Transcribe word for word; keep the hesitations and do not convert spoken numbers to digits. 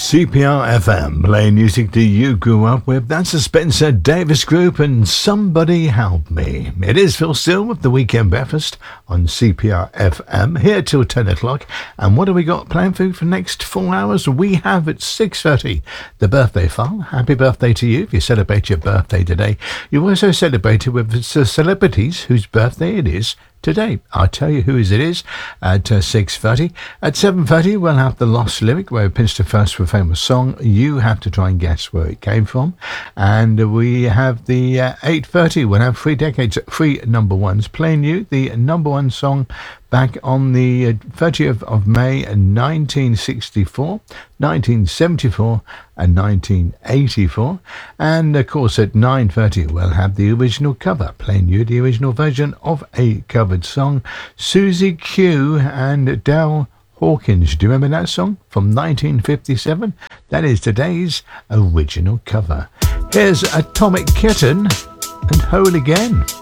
C P R F M, playing music that you grew up with. That's the Spencer Davis Group and Somebody Help Me. It is Phil Still with the Weekend Breakfast on C P R F M, here till ten o'clock. And what do we got planned for you for the next four hours? We have at six thirty the birthday file. Happy birthday to you if you celebrate your birthday today. You also celebrate it with the celebrities whose birthday it is today. I'll tell you who it is at uh, six thirty. At seven thirty, we'll have the Lost Lyric, where we pinched the first for a famous song. You have to try and guess where it came from. And we have the uh, eight thirty, we'll have three decades, three number ones, playing you the number one song back on the uh, thirtieth of May nineteen sixty-four, nineteen seventy-four and nineteen eighty-four. And of course at nine thirty we'll have the original cover, playing you the original version of a covered song, Susie Q and Dal Hawkins. Do you remember that song from nineteen fifty-seven? That is today's original cover. Here's Atomic Kitten and Whole Again.